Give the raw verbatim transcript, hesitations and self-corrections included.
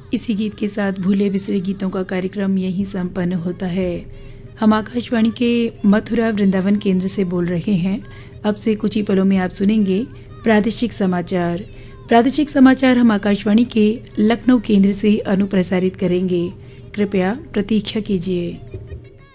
इसी गीत के साथ भूले बिसरे गीतों का कार्यक्रम यहीं संपन्न होता है। हम आकाशवाणी के मथुरा वृंदावन केंद्र से बोल रहे हैं। अब से कुछ ही पलों में आप सुनेंगे प्रादेशिक समाचार। प्रादेशिक समाचार हम आकाशवाणी के लखनऊ केंद्र से अनुप्रसारित करेंगे। कृपया प्रतीक्षा कीजिए।